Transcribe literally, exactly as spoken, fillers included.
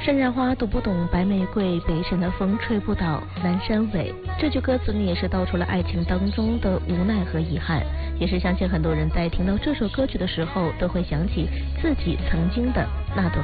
山栎花读不懂，白玫瑰，北山的风吹不倒南山尾。这句歌词呢，也是道出了爱情当中的无奈和遗憾，也是相信很多人在听到这首歌曲的时候，都会想起自己曾经的那朵